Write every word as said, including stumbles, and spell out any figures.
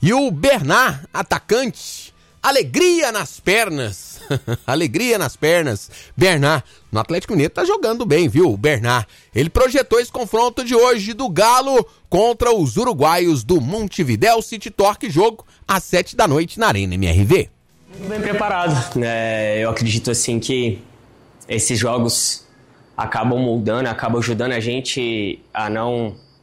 E o Bernard, atacante, alegria nas pernas. Alegria nas pernas. Bernard, no Atlético Mineiro tá jogando bem, viu? O Bernard, ele projetou esse confronto de hoje do Galo contra os uruguaios do Montevidéu City Torque, jogo às sete da noite na Arena M R V. Muito bem preparado. É, eu acredito assim que esses jogos acabam moldando, acabam ajudando a gente a não